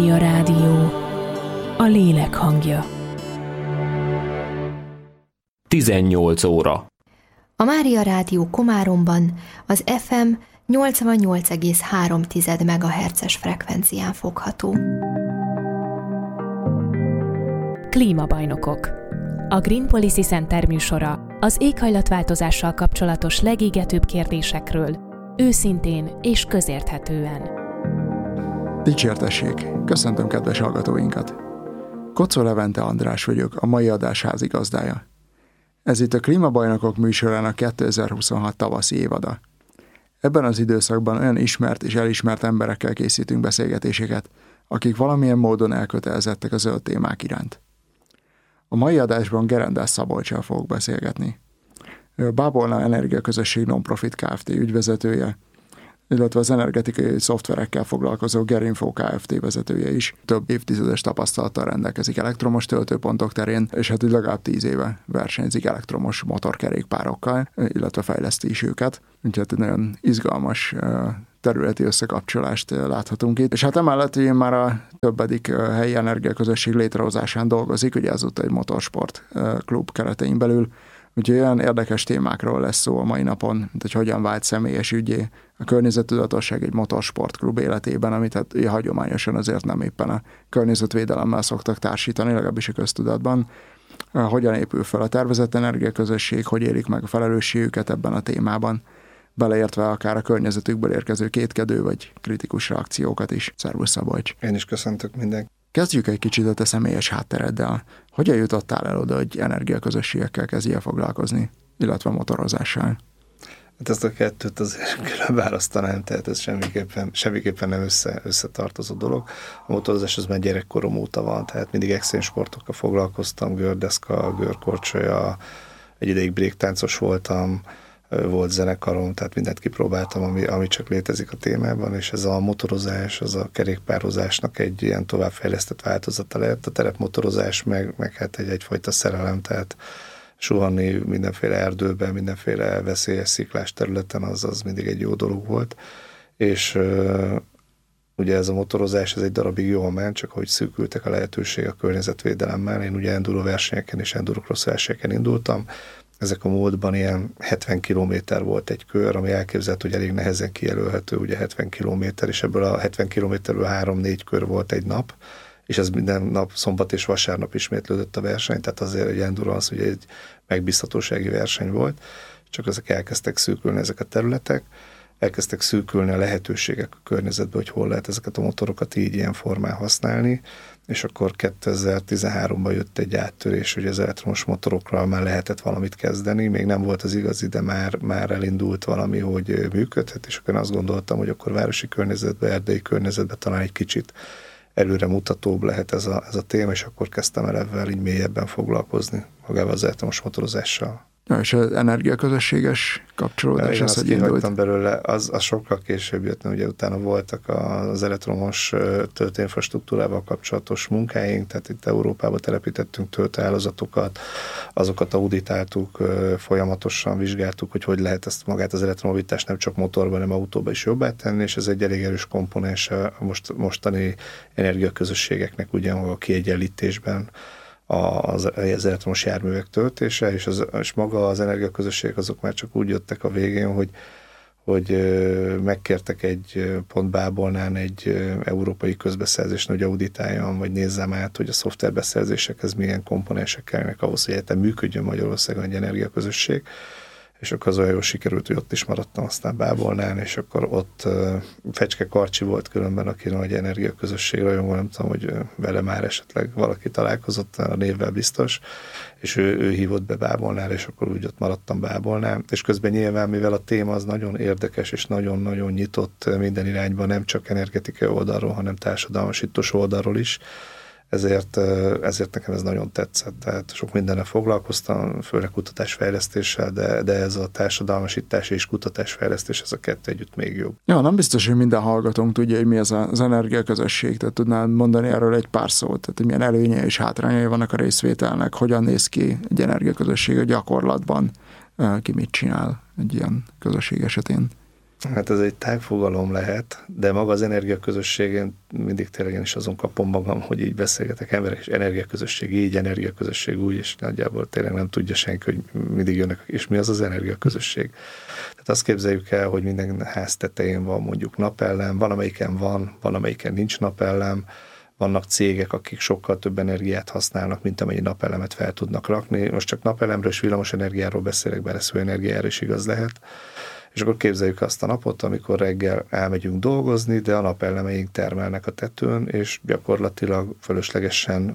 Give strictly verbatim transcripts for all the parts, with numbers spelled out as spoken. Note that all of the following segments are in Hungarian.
A rádió, a lélek hangja. tizennyolc óra. A Mária Rádió Komáromban az ef em nyolcvannyolc egész három megahertzes frekvencián fogható. Klímabajnokok. A Green Policy Center műsora az éghajlatváltozással kapcsolatos legégetőbb kérdésekről, őszintén és közérthetően. Dicsértessék! Köszöntöm kedves hallgatóinkat! Kocó Levente András vagyok, a mai adás házigazdája. Ez itt a Klímabajnokok műsorának kétezer-huszonhat tavaszi évada. Ebben az időszakban olyan ismert és elismert emberekkel készítünk beszélgetéseket, akik valamilyen módon elkötelezettek a zöld témák iránt. A mai adásban Gerendás Szabolccsal fogok beszélgetni. Ő a Bábolna Energiaközösség Non-Profit Kft. Ügyvezetője, illetve az energetikai szoftverekkel foglalkozó Gerinfo Kft. Vezetője is. Több évtizedes tapasztalattal rendelkezik elektromos töltőpontok terén, és hát legalább tíz éve versenyzik elektromos motorkerékpárokkal, illetve fejleszti is őket. Úgyhogy egy nagyon izgalmas területi összekapcsolást láthatunk itt. És hát emellett én már a többedik helyi energiaközösség létrehozásán dolgozik, ugye ezúttal egy motorsport klub keretein belül. Úgyhogy olyan érdekes témákról lesz szó a mai napon, mint hogy hogyan vált személyes ügyé a környezettudatosság egy motorsportklub életében, amit hát hagyományosan azért nem éppen a környezetvédelemmel szoktak társítani, legalábbis a köztudatban. Hogyan épül fel a tervezett energiaközösség, hogy élik meg a felelősségüket ebben a témában, beleértve akár a környezetükből érkező kétkedő vagy kritikus reakciókat is. Szervusz Szabolcs! Én is köszöntök mindenkit! Kezdjük egy kicsit a te személyes háttereddel. Hogyan jutottál el oda, hogy energiaközösségekkel kezdjél foglalkozni, illetve motorozással? Hát ezt a kettőt azért külön választanám, tehát ez semmiképpen, semmiképpen nem össze, összetartozó dolog. A motorozás az már gyerekkorom óta van, tehát mindig extrém sportokkal foglalkoztam, gördeszka, görkorcsolya, egy ideig bréktáncos voltam, volt zenekarom, tehát mindent kipróbáltam, ami, ami csak létezik a témában, és ez a motorozás, az a kerékpározásnak egy ilyen továbbfejlesztett változata lett. A terepmotorozás meg, meg hát egy, egyfajta szerelem, tehát suhanni mindenféle erdőben, mindenféle veszélyes sziklás területen, az, az mindig egy jó dolog volt. És uh, ugye ez a motorozás, ez egy darabig jól ment, csak ahogy szűkültek a lehetőség a környezetvédelemmel. Én ugye enduro versenyeken és endurocross versenyeken indultam. Ezek a módban ilyen hetven kilométer volt egy kör, ami elképzelhető, hogy elég nehezen kijelölhető, ugye hetven kilométer, és ebből a hetven kilométerből három-négy kör volt egy nap, és ez minden nap, szombat és vasárnap ismétlődött a verseny, tehát azért egy endurance ugye egy megbízhatósági verseny volt, csak ezek elkezdtek szűkülni ezek a területek, elkezdtek szűkülni a lehetőségek a környezetben, hogy hol lehet ezeket a motorokat így ilyen formán használni, és akkor kétezer-tizenháromban jött egy áttörés, hogy az elektromos motorokról már lehetett valamit kezdeni, még nem volt az igazi, de már, már elindult valami, hogy működhet, és akkor én azt gondoltam, hogy akkor városi környezetben, erdei környezetben talán egy kicsit előre mutatóbb lehet ez a, ez a téma, és akkor kezdtem el ebben így mélyebben foglalkozni magával az elektromos motorozással. Ja, és az energiaközösséges kapcsolódás, ja, az, hogy indult? belőle, az, az sokkal később jött, ugye utána voltak az elektromos töltőinfrastruktúrával kapcsolatos munkáink, tehát itt Európába telepítettünk töltőhálózatokat, azokat auditáltuk, folyamatosan vizsgáltuk, hogy hogy lehet ezt magát az elektromobilitást nem csak motorban, hanem autóban is jobbá tenni, és ez egy elég erős komponens a most, mostani energiaközösségeknek ugye a kiegyenlítésben, az, az elektromos járművek töltése, és, az, és maga az energiaközösség azok már csak úgy jöttek a végén, hogy, hogy megkértek egy pont Bábolnán egy európai közbeszerzést, hogy auditáljam, vagy nézzem át, hogy a szoftverbeszerzésekhez milyen komponensek kellene ahhoz, hogy egyetem működjön Magyarországon egy energiaközösség, és akkor az olyan jól sikerült, hogy ott is maradtam aztán Bábolnán, és akkor ott uh, Fecske Karcsi volt különben, aki nagy energiaközösség rajongó, nem tudom, hogy vele már esetleg valaki találkozott, a névvel biztos, és ő, ő hívott be Bábolnál, és akkor úgy ott maradtam Bábolnál, és közben nyilván, mivel a téma az nagyon érdekes, és nagyon-nagyon nyitott minden irányban, nem csak energetikai oldalról, hanem társadalmasítós oldalról is, Ezért, ezért nekem ez nagyon tetszett. Tehát sok mindennel foglalkoztam, főleg kutatásfejlesztéssel, de, de ez a társadalmasítás és kutatásfejlesztés, ez a kettő együtt még jobb. Ja, nem biztos, hogy minden hallgatónk tudja, hogy mi az az energiaközösség. Tehát tudnál mondani erről egy pár szót, tehát hogy milyen előnyei és hátrányai vannak a részvételnek, hogyan néz ki egy energiaközösség a gyakorlatban, ki mit csinál egy ilyen közösség esetén. Hát ez egy tágfogalom lehet, de maga az energiaközösség, én mindig tényleg én is azon kapom magam, hogy így beszélgetek emberek, és energiaközösség így, energiaközösség úgy, és nagyjából tényleg nem tudja senki, hogy mindig jönnek, és mi az az energiaközösség. Tehát azt képzeljük el, hogy minden ház tetején van mondjuk napellem, van amelyiken van, van amelyiken nincs napellem, vannak cégek, akik sokkal több energiát használnak, mint amennyi napelemet fel tudnak rakni. Most csak napelemről és villamos energiáról beszélek, bár ez hőenergiára is igaz lehet. És akkor képzeljük azt a napot, amikor reggel elmegyünk dolgozni, de a napelemeink termelnek a tetőn, és gyakorlatilag fölöslegesen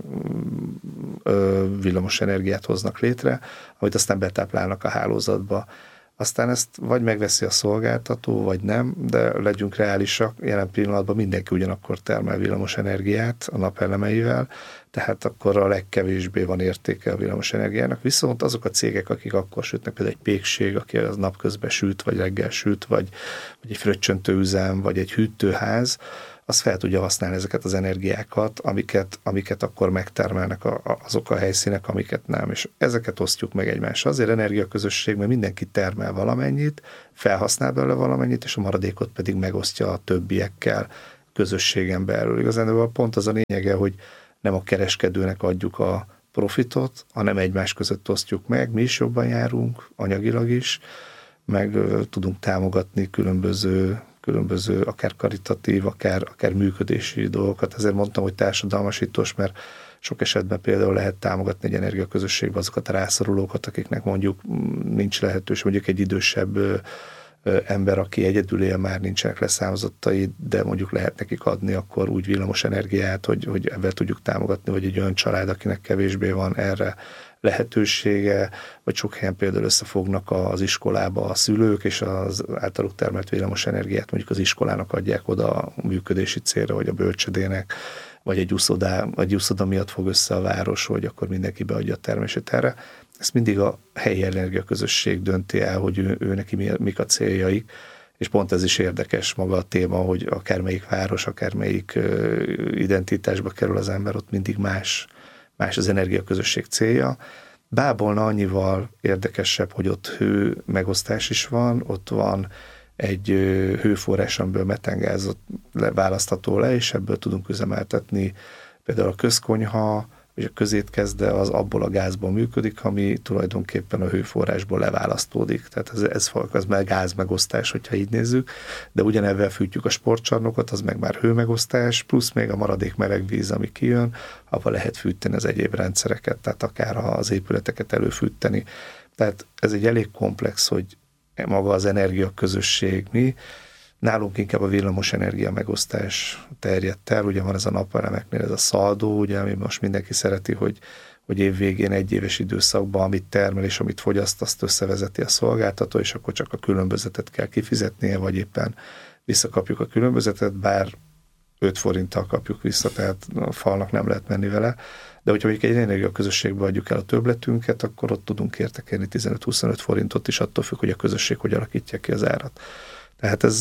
ö, villamos energiát hoznak létre, amit aztán betáplálnak a hálózatba. Aztán ezt vagy megveszi a szolgáltató, vagy nem, de legyünk reálisak, jelen pillanatban mindenki ugyanakkor termel villamos energiát a napelemeivel, tehát akkor a legkevésbé van értéke a villamos energiának. Viszont azok a cégek, akik akkor sütnek, például egy pékség, aki az napközben süt, vagy reggel süt, vagy, vagy egy fröccsöntőüzem, vagy egy hűtőház, az fel tudja használni ezeket az energiákat, amiket, amiket akkor megtermelnek a, a, azok a helyszínek, amiket nem. És ezeket osztjuk meg egymással. Azért energiaközösség, mert mindenki termel valamennyit, felhasznál belőle valamennyit, és a maradékot pedig megosztja a többiekkel közösségen belül. Igazán pont az a lényege, hogy nem a kereskedőnek adjuk a profitot, hanem egymás között osztjuk meg, mi is jobban járunk, anyagilag is, meg ö, tudunk támogatni különböző különböző, akár karitatív, akár, akár működési dolgokat. Ezért mondtam, hogy társadalmasítós, mert sok esetben például lehet támogatni egy energiaközösségbe azokat a rászorulókat, akiknek mondjuk nincs lehetőség, mondjuk egy idősebb ö, ö, ember, aki egyedül él, már nincsenek leszámozottai, de mondjuk lehet nekik adni akkor úgy villamos energiát, hogy, hogy ebben tudjuk támogatni, vagy egy olyan család, akinek kevésbé van erre lehetősége, vagy sok helyen például összefognak az iskolába a szülők, és az általuk termelt villamos energiát mondjuk az iskolának adják oda a működési célra, vagy a bölcsödének, vagy egy úszodá, vagy úszoda miatt fog össze a város, hogy akkor mindenki beadja a termését erre. Ezt mindig a helyi energiaközösség dönti el, hogy ő, ő neki mi, mik a céljaik, és pont ez is érdekes maga a téma, hogy akármelyik város, akármelyik uh, identitásba kerül az ember, ott mindig más más az energiaközösség célja. Bábolna annyival érdekesebb, hogy ott hő megosztás is van, ott van egy hőforrás, amiből metangázot választható le, és ebből tudunk üzemeltetni. Például a közkonyha, vagy a közétkezde az abból a gázból működik, ami tulajdonképpen a hőforrásból leválasztódik. Tehát ez, ez, ez már gázmegosztás, hogyha így nézzük, de ugyanebben fűtjük a sportcsarnokot, az meg már hőmegosztás, plusz még a maradék meleg víz, ami kijön, abban lehet fűteni az egyéb rendszereket, tehát akár az épületeket előfűteni. Tehát ez egy elég komplex, hogy maga az energiaközösség mi. Nálunk inkább a villamos energia megosztás terjedt el, ugye van ez a napelemeknél ez a szaldó, ugye, ami most mindenki szereti, hogy, hogy év végén egy éves időszakban, amit termel és amit fogyaszt, azt összevezeti a szolgáltató, és akkor csak a különbözetet kell kifizetnie, vagy éppen visszakapjuk a különbözetet, bár öt forinttal kapjuk vissza, tehát a falnak nem lehet menni vele, de hogyha mondjuk egy energiaközösségbe adjuk el a többletünket, akkor ott tudunk értékelni tizenöt-huszonöt forintot is, attól függ, hogy a közösség hogy alakítja ki az árat. Tehát ez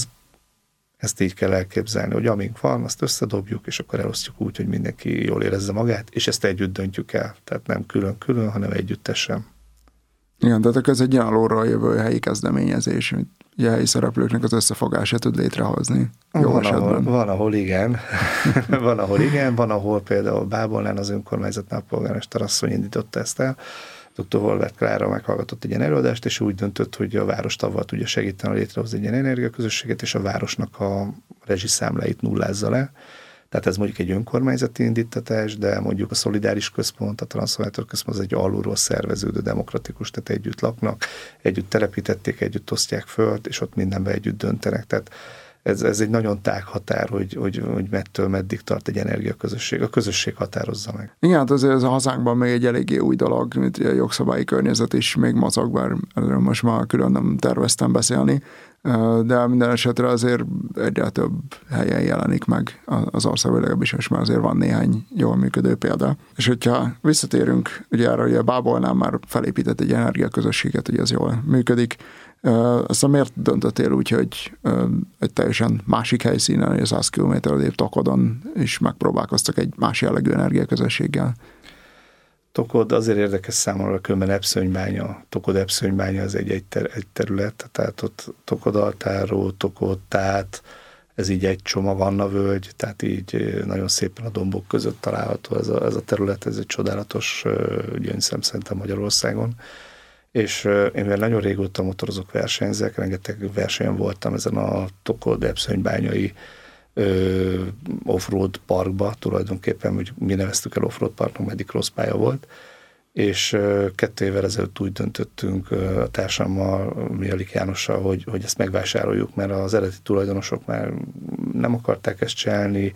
Ezt így kell elképzelni, hogy amink van, azt összedobjuk, és akkor elosztjuk úgy, hogy mindenki jól érezze magát, és ezt együtt döntjük el. Tehát nem külön-külön, hanem együttesen. Igen, tehát ez egy alulról jövő helyi kezdeményezés, amit ugye helyi szereplőknek az összefogását tud létrehozni. Jó van, esetben. ahol, van, ahol igen. van, ahol igen, van, ahol például Bábolnán az önkormányzatnál a polgármester asszony indította ezt el. doktor Horváth Klára meghallgatott egy ilyen előadást, és úgy döntött, hogy a város avval tudja segíteni létrehozni egy ilyen energiaközösséget, és a városnak a rezsiszámláit nullázza le. Tehát ez mondjuk egy önkormányzati indítatás, de mondjuk a Szolidáris Központ, a Transformátor Központ az egy alulról szerveződő demokratikus, tehát együtt laknak, együtt telepítették, együtt osztják föl, és ott mindenben együtt döntenek. Tehát ez, ez egy nagyon tág határ, hogy, hogy, hogy mettől meddig tart egy energiaközösség. A közösség határozza meg. Igen, hát azért ez a hazánkban még egy eléggé új dolog, mint a jogszabályi környezet is még mozog, bár erről most már külön nem terveztem beszélni, de minden esetre azért egyre több helyen jelenik meg az országban, legalábbis most már azért van néhány jól működő példa. És hogyha visszatérünk, ugye arra, hogy a Bábolnál már felépített egy energiaközösséget, hogy ez jól működik, aztán miért döntöttél úgy, hogy egy teljesen másik helyszínen, egy száz kilométer odébb Tokodon is megpróbálkoztak egy más jellegű energiaközösséggel? Tokod azért érdekes számomra, különben Epszönybánya, Tokod Epszönybánya az egy, egy, ter, egy terület, tehát ott Tokodaltáró, Tokod, Tát, ez így egy csomag, Anna völgy, tehát így nagyon szépen a dombok között található ez a, ez a terület, ez egy csodálatos gyöngyszem szerintem Magyarországon. És én mivel nagyon régóta motorozok, versenyzek, rengeteg versenyen voltam ezen a Tokod Epszönybányai offroad parkba, tulajdonképpen, hogy mi neveztük el offroad parknak, meddig cross pálya volt, és kettő évvel ezelőtt úgy döntöttünk a társammal, Mialik Jánossal, hogy, hogy ezt megvásároljuk, mert az eredeti tulajdonosok már nem akarták ezt csinálni,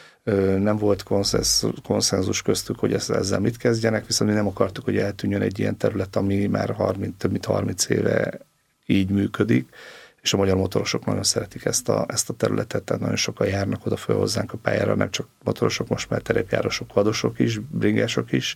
nem volt konszenzus köztük, hogy ezzel mit kezdjenek, viszont mi nem akartuk, hogy eltűnjön egy ilyen terület, ami már harminc, több mint harminc éve így működik, és a magyar motorosok nagyon szeretik ezt a, ezt a területet, tehát nagyon sokan járnak oda föl hozzánk a pályára, nem csak motorosok, most már terepjárosok, vadosok is, bringások is,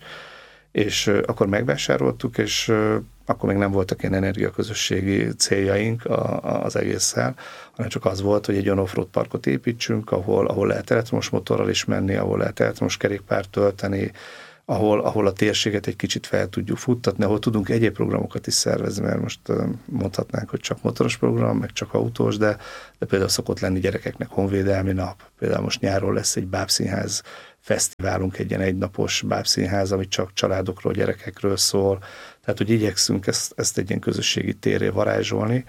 és akkor megvásároltuk, és akkor még nem voltak ilyen energiaközösségi céljaink az egésszel, hanem csak az volt, hogy egy olyan offroad parkot építsünk, ahol, ahol lehet elektromos motorral is menni, ahol lehet elektromos kerékpárt tölteni, ahol, ahol a térséget egy kicsit fel tudjuk futtatni, ahol tudunk egyéb programokat is szervezni, mert most mondhatnánk, hogy csak motoros program, meg csak autós, de, de például szokott lenni gyerekeknek honvédelmi nap, például most nyáron lesz egy bábszínház fesztiválunk, egy ilyen egynapos bábszínház, ami csak családokról, gyerekekről szól, tehát hogy igyekszünk ezt, ezt egy ilyen közösségi térré varázsolni,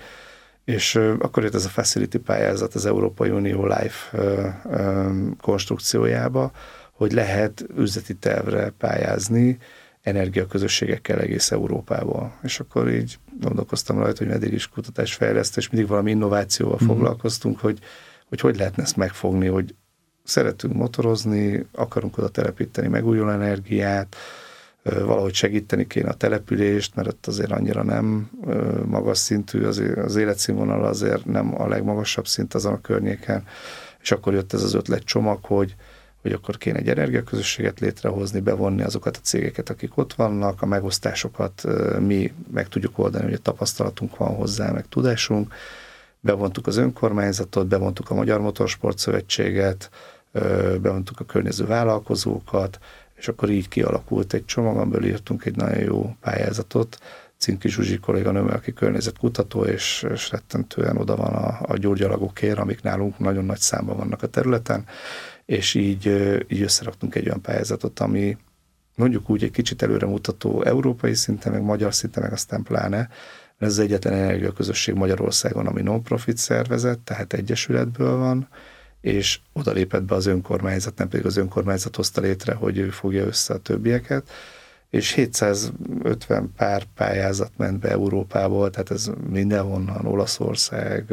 és uh, akkor jött ez a Facility pályázat az Európai Unió Life uh, um, konstrukciójába, hogy lehet üzleti tervre pályázni energiaközösségekkel egész Európából. És akkor így gondolkoztam rajta, hogy eddig is kutatásfejlesztés, mindig valami innovációval mm. foglalkoztunk, hogy, hogy hogy lehetne ezt megfogni, hogy szeretünk motorozni, akarunk oda telepíteni megújuló energiát, valahogy segíteni kéne a települést, mert ott azért annyira nem magas szintű, az életszínvonal azért nem a legmagasabb szint azon a környéken, és akkor jött ez az ötletcsomag, hogy hogy akkor kéne egy energiaközösséget létrehozni, bevonni azokat a cégeket, akik ott vannak, a megosztásokat mi meg tudjuk oldani, hogy a tapasztalatunk van hozzá, meg tudásunk. Bevontuk az önkormányzatot, bevontuk a Magyar Motorsport Szövetséget, bevontuk a környező vállalkozókat, és akkor így kialakult egy csomag, amiből írtunk egy nagyon jó pályázatot. Cinki Zsuzsi kolléganőm, aki környezetkutató, és, és rettentően oda van a, a gyógyalagokért, amik nálunk nagyon nagy számban vannak a területen, és így, így összeraktunk egy olyan pályázatot, ami mondjuk úgy egy kicsit előremutató európai szinten, meg magyar szinten, meg aztán pláne. Ez az egyetlen energiaközösség Magyarországon, ami non-profit szervezet, tehát egyesületből van, és oda lépett be az önkormányzat, nem pedig az önkormányzat hozta létre, hogy ő fogja össze a többieket, és hétszázötven pár pályázat ment be Európából, tehát ez mindenhonnan, Olaszország,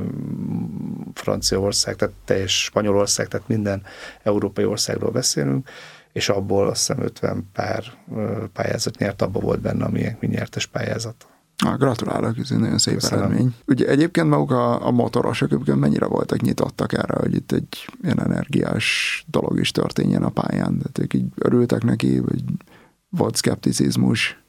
Franciaország, tehát teljes Spanyolország, tehát minden európai országról beszélünk, és abból azt hiszem ötven pár pályázat nyert, abban volt benne, amilyen mi nyertes pályázat. Ah, gratulálok, ez egy nagyon szép Köszönöm. eredmény. Ugye egyébként maguk a, a motorosok egyébként mennyire voltak nyitottak erre, hogy itt egy ilyen energiás dolog is történjen a pályán, tehát ők így örültek neki, vagy volt szkepticizmus?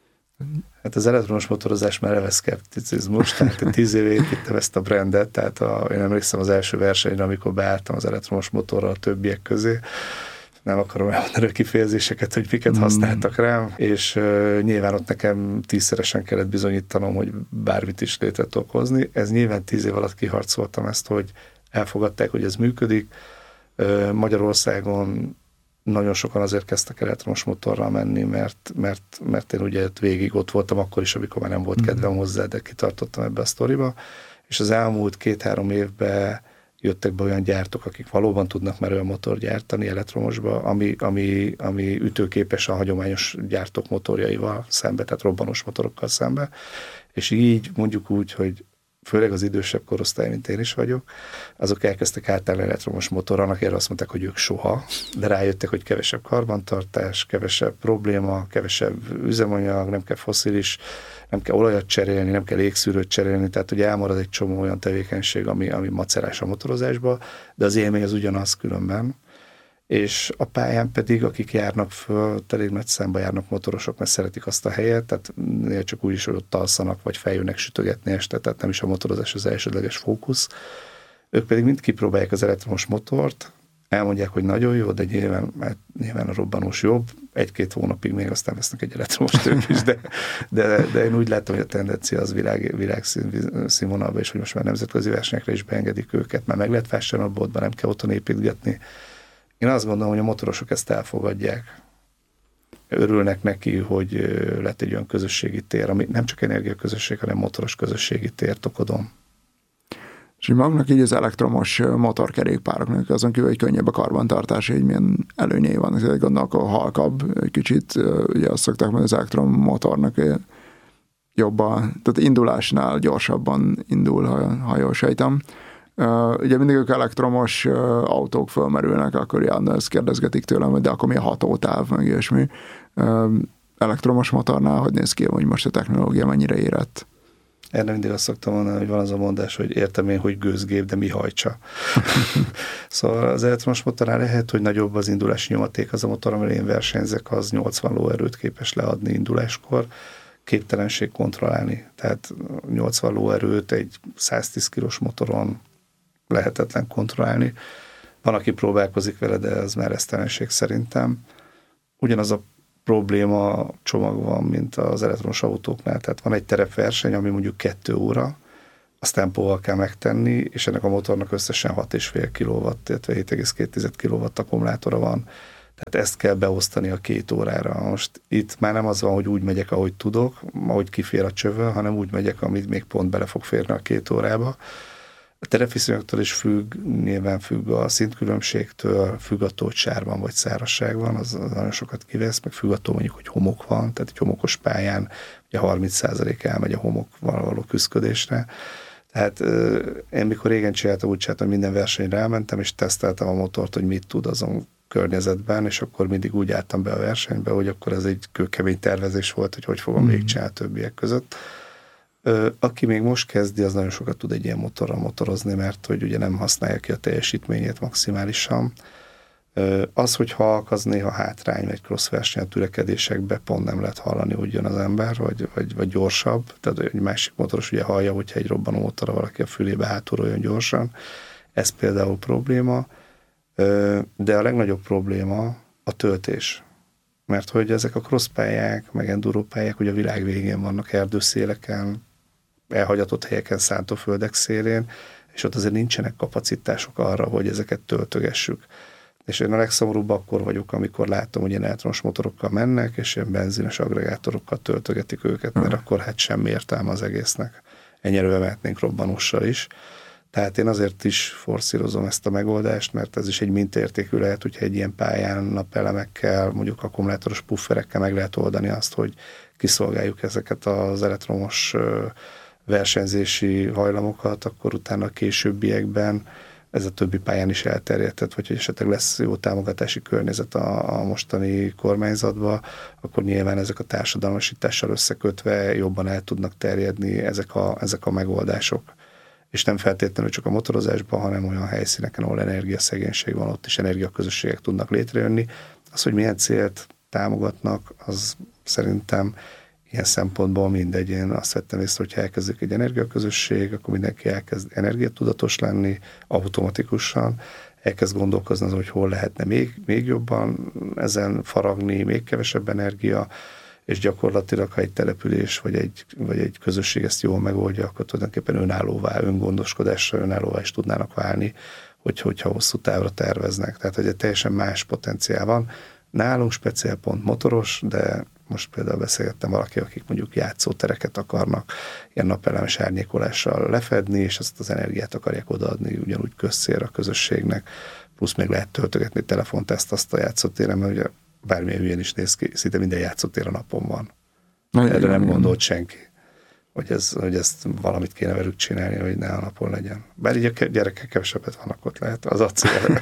Hát az elektromos motorozás már eleve szkepticizmus, tehát tíz éve építem ezt a brandet, tehát a, én emlékszem az első versenyre, amikor beálltam az elektromos motorral a többiek közé, nem akarom elmondani a kifejezéseket, hogy miket használtak rám, és uh, nyilván ott nekem tízszeresen kellett bizonyítanom, hogy bármit is létre tudok hozni. Ez nyilván tíz év alatt kiharcoltam ezt, hogy elfogadták, hogy ez működik. Uh, Magyarországon nagyon sokan azért kezdtek elektromos motorral menni, mert, mert, mert én ugye végig ott voltam akkor is, amikor már nem volt kedvem hozzá, de kitartottam ebbe a sztoriba, és az elmúlt két-három évben jöttek be olyan gyártók, akik valóban tudnak már olyan motor gyártani elektromosba, ami, ami, ami ütőképes a hagyományos gyártók motorjaival szembe, tehát robbanós motorokkal szembe, és így mondjuk úgy, hogy főleg az idősebb korosztály, mint én is vagyok, azok elkezdtek átállni elektromos motorra, annak erre azt mondták, hogy ők soha, de rájöttek, hogy kevesebb karbantartás, kevesebb probléma, kevesebb üzemanyag, nem kell fosszilis, nem kell olajat cserélni, nem kell légszűrőt cserélni, tehát ugye elmarad egy csomó olyan tevékenység, ami, ami macerás a motorozásba, de az élmény az ugyanaz különben. És a pályán pedig, akik járnak föl, elég nagy számba járnak motorosok, mert szeretik azt a helyet, tehát csak úgy is, hogy ott alszanak, vagy feljönnek sütögetni este, tehát nem is a motorozás az elsődleges fókusz. Ők pedig mind kipróbálják az elektromos motort, elmondják, hogy nagyon jó, de nyilván, mert nyilván a robbanós jobb, egy-két hónapig még aztán vesznek egy elektromos ők is, de, de, de én úgy látom, hogy a tendencia az világ, világszínvonalban, és hogy most már nemzetközi versenyekre is beengedik őket, már meg lehet vásárolni a boltban, nem kell otthon építgetni. Én azt gondolom, hogy a motorosok ezt elfogadják. Örülnek neki, hogy lett egy olyan közösségi tér, ami nem csak energiaközösség, hanem motoros közösségi tér Tokodon. És magnak így az elektromos motorkerékpároknak azon kívül, hogy könnyebb a karbantartás, hogy milyen előnyei vannak. Gondolom, akkor halkabb egy kicsit, ugye azt szokták mondani, az elektromotornak jobban, tehát indulásnál gyorsabban indul, ha, ha jól sejtem. Ugye mindig ők elektromos autók fölmerülnek, akkor Jan, ezt kérdezgetik tőlem, de akkor mi a hatótáv, meg ilyesmi. Elektromos motornál hogy néz ki, hogy most a technológia mennyire érett? Erre mindig azt szoktam mondani, hogy van az a mondás, hogy értem én, hogy gőzgép, de mi hajtsa. Szóval az elektromos motornál lehet, hogy nagyobb az indulási nyomaték, az a motor, amely én versenyzek, az nyolcvan lóerőt képes leadni induláskor, képtelenség kontrollálni. Tehát nyolcvan lóerőt egy száztíz kilós motoron lehetetlen kontrollálni. Van, aki próbálkozik vele, de az már esztelenség szerintem. Ugyanaz a probléma csomag van, mint az elektromos autóknál. Tehát van egy terepverseny, ami mondjuk kettő óra, azt tempóval kell megtenni, és ennek a motornak összesen hat egész öt kilowatt, illetve hét egész két kilowatt akkumulátora van. Tehát ezt kell beosztani a két órára. Most itt már nem az van, hogy úgy megyek, ahogy tudok, ahogy kifér a csövön, hanem úgy megyek, amit még pont bele fog férni a két órába. A terepviszonyoktól is függ, nyilván függ a szintkülönbségtől, függ attól, hogy sárban vagy szárazság van, az, az nagyon sokat kivesz, meg függ attól mondjuk, hogy homok van, tehát egy homokos pályán ugye harminc százalék elmegy a homok való küszködésre. Tehát én mikor régen csináltam, úgy csináltam, hogy minden versenyre elmentem, és teszteltem a motort, hogy mit tud azon környezetben, és akkor mindig úgy álltam be a versenybe, hogy akkor ez egy kőkemény tervezés volt, hogy hogy fogom mm. végigcsinálni többiek között. Aki még most kezdi, az nagyon sokat tud egy ilyen motorral motorozni, mert hogy ugye nem használja ki a teljesítményét maximálisan. Az, hogy halk, az néha hátrány, vagy cross verseny a törekedésekbe pont nem lehet hallani, úgy jön az ember, vagy, vagy, vagy gyorsabb. Tehát egy másik motoros ugye hallja, hogyha egy robbanó motorra valaki a fülébe hátulról jön gyorsan. Ez például probléma. De a legnagyobb probléma a töltés. Mert hogy ezek a crosspályák, meg enduropályák ugye a világ végén vannak, erdőszéleken, elhagyatott helyeken, szántóföldek szélén, és ott azért nincsenek kapacitások arra, hogy ezeket töltögessük. És én a legszomorúbb akkor vagyok, amikor látom, hogy ilyen elektromos motorokkal mennek, és ilyen benzines agregátorokkal töltögetik őket, mert hmm. akkor hát semmi értelme az egésznek. Ennyire mehetnénk robbanóssal is. Tehát én azért is forszírozom ezt a megoldást, mert ez is egy mintaértékű lehet, hogyha egy ilyen pályán napelemekkel, mondjuk akkumulátoros pufferekkel meg lehet oldani azt, hogy kiszolgáljuk ezeket az elektromos versenyzési hajlamokat, akkor utána a későbbiekben ez a többi pályán is elterjedhet, vagy hogy esetleg lesz jó támogatási környezet a, a mostani kormányzatban, akkor nyilván ezek a társadalmasítással összekötve jobban el tudnak terjedni ezek a, ezek a megoldások. És nem feltétlenül csak a motorozásban, hanem olyan helyszíneken, ahol energiaszegénység van, ott is energiaközösségek tudnak létrejönni. Az, hogy milyen célt támogatnak, az szerintem ilyen szempontból mindegy. Én azt vettem észre, hogyha elkezdődik egy energiaközösség, akkor mindenki elkezd energiatudatos lenni automatikusan, elkezd gondolkozni azon, hogy hol lehetne még, még jobban ezen faragni, még kevesebb energia, és gyakorlatilag, ha egy település vagy egy, vagy egy közösség ezt jól megoldja, akkor tulajdonképpen önállóvá, öngondoskodásra önállóvá is tudnának válni, hogy, hogyha hosszú távra terveznek. Tehát, hogy egy teljesen más potenciál van. Nálunk speciál pont motoros, de most például beszélgettem valaki, akik mondjuk játszótereket akarnak ilyen napelemes árnyékolással lefedni, és ezt az energiát akarják odaadni ugyanúgy közcélra a közösségnek, plusz még lehet töltögetni telefont ezt azt a játszótéren, mert ugye bármilyen hülyén is néz ki, szinte minden játszótér a napon van. Na, erre nem gondolt senki, hogy, ez, hogy ezt valamit kéne velük csinálni, hogy ne a napon legyen. Bár így a gyerekek kevesebbet vannak ott, lehet az a cél.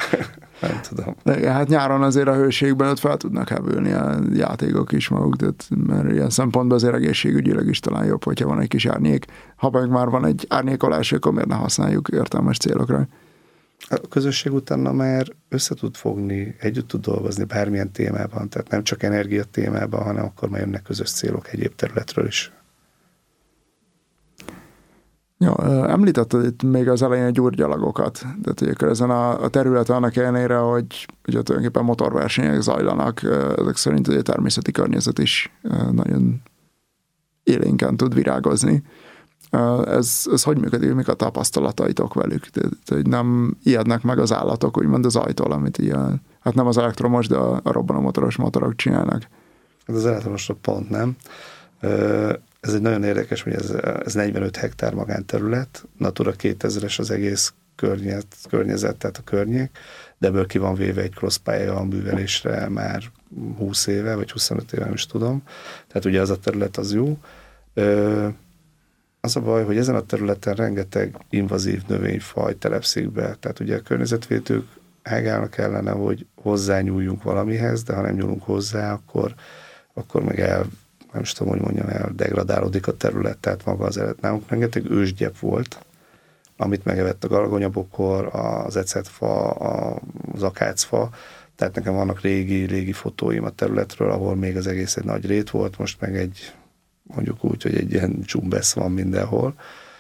Nem tudom. De hát nyáron azért a hőségben ott fel tudnak hevülni a játékok is maguk, tehát, mert ilyen szempontból azért egészségügyileg is talán jobb, hogyha van egy kis árnyék. Ha meg már van egy árnyékolás, akkor miért ne használjuk értelmes célokra? A közösség utána már össze tud fogni, együtt tud dolgozni bármilyen témában, tehát nem csak energia témában, hanem akkor már jönnek közös célok egyéb területről is. Ja, említetted itt még az elején a gyurgyalagokat, tehát hogy akkor ezen a, a területen annak ellenére, hogy ugye tulajdonképpen motorversenyek zajlanak, ezek szerint ugye a természeti környezet is nagyon élénken tud virágozni. Ez, ez hogy működik, mik a tapasztalataitok velük? Tehát, hogy nem ijednek meg az állatok, úgymond az ajtól, amit ilyen, hát nem az elektromos, de a, a robbanomotoros motorok csinálnak. Ez az elektromosok pont nem. Ez egy nagyon érdekes, hogy ez, ez negyvenöt hektár magánterület, Natura kétezres az egész környezet, környezet, tehát a környék, de ebből ki van véve egy crosspálya a művelésre már húsz éve, vagy huszonöt éve, nem is tudom. Tehát ugye az a terület az jó. Az a baj, hogy ezen a területen rengeteg invazív növényfaj telepszik be. Tehát ugye a környezetvédők ágálnak ellene, hogy hozzányúljunk valamihez, de ha nem nyúlunk hozzá, akkor, akkor meg el, nem is tudom, hogy mondjam, el degradálódik a terület, tehát maga az eredet. Nálunk rengeteg ősgyep volt, amit megevett a galagonyabokor, az ecetfa, az akácfa, tehát nekem vannak régi, régi fotóim a területről, ahol még az egész egy nagy rét volt, most meg egy, mondjuk úgy, hogy egy ilyen csumbesz van mindenhol.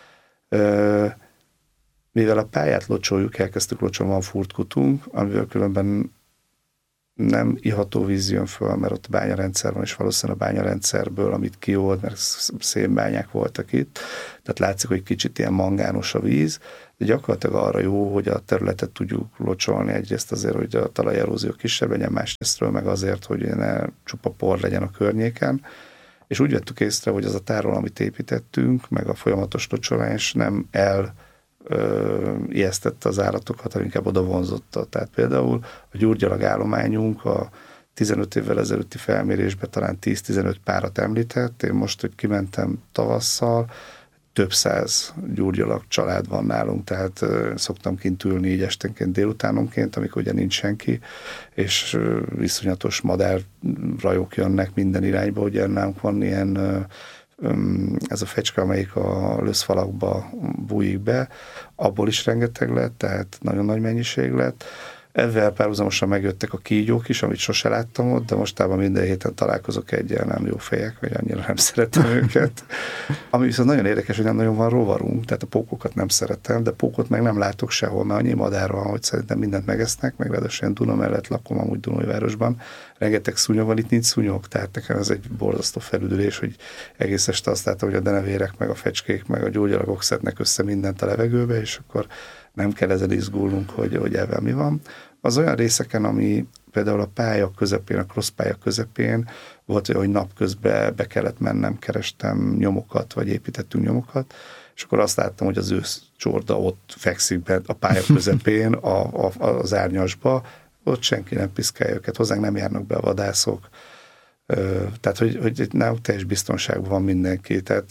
Mivel a pályát locsoljuk, elkezdtük locsolni, van furtkutunk, amivel különben nem iható víz jön föl, mert ott bányarendszer van, és valószínűleg a bányarendszerből, amit kiold, mert szénbányák voltak itt, tehát látszik, hogy kicsit ilyen mangános a víz, de gyakorlatilag arra jó, hogy a területet tudjuk locsolni, egyrészt azért, hogy a talajerózió kisebb legyen, másrésztről meg azért, hogy ne csupa por legyen a környéken, és úgy vettük észre, hogy az a tároló, amit építettünk, meg a folyamatos locsolás nem el Ö, ijesztette az állatokat, hanem inkább oda vonzotta. Tehát például a gyurgyalag állományunk a tizenöt évvel ezelőtti felmérésben talán tíz-tizenöt párat említett. Én most, hogy kimentem tavasszal, több száz gyurgyalag család van nálunk, tehát ö, szoktam kint ülni így esténként, délutánonként, amikor ugye nincs senki, és ö, viszonyatos madárrajok jönnek minden irányba, ugye nálunk van ilyen ö, ez a fecske, amelyik a löszfalakba bújik be, abból is rengeteg lett, tehát nagyon nagy mennyiség lett. Ezzel párhuzamosan megjöttek a kígyók is, amit sose láttam ott, de mostában minden héten találkozok egyel, nem jó fejek, vagy annyira nem szeretem őket. Ami viszont nagyon érdekes, hogy nem nagyon van rovarunk, tehát a pókokat nem szeretem, de pókot meg nem látok sehol, mert annyi madár van, hogy szerintem mindent megesznek, meg ráadásul Duna mellett lakom amúgy Dunajvárosban. Rengeteg szúnyog van, itt nincs szúnyog, tehát nekem ez egy borzasztó felüdülés, hogy egész este azt láttam, hogy a denevérek, meg a fecskék, meg a gyógyalagok szednek össze mindent a levegőbe, és akkor nem kell ezen izgulnunk, hogy, hogy ebben mi van. Az olyan részeken, ami például a pálya közepén, a crosspálya közepén volt olyan, hogy napközben be kellett mennem, kerestem nyomokat, vagy építettünk nyomokat, és akkor azt láttam, hogy az őszcsorda ott fekszik be a pálya közepén, a, a, az árnyasba, ott senki nem piszkálja őket, hozzánk nem járnak be a vadászok, tehát hogy, hogy nálunk teljes biztonságban van mindenki, tehát